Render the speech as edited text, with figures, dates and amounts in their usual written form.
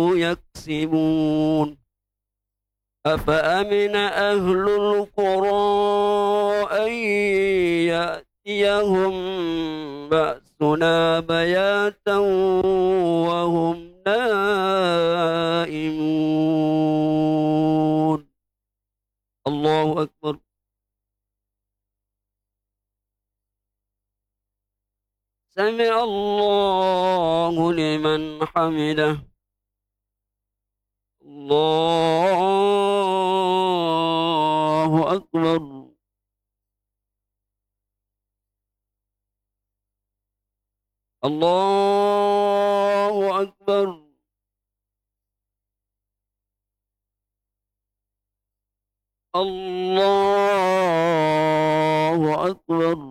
يكسبون أفأمن أهل القرى أن يأتيهم بأسنا بياتا وهم نائمون. الله أكبر. سمع الله لمن حمده. الله أكبر. الله أكبر. الله أكبر.